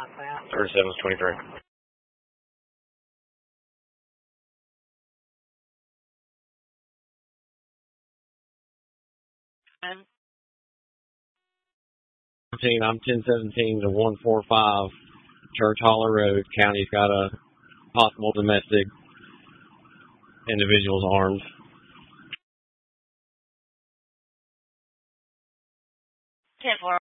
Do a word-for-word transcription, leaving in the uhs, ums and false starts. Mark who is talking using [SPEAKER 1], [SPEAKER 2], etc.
[SPEAKER 1] thirty-seven twenty-three. I'm ten seventeen to one forty-five Church Hollow Road. County's got a possible domestic. Individuals armed.
[SPEAKER 2] ten four.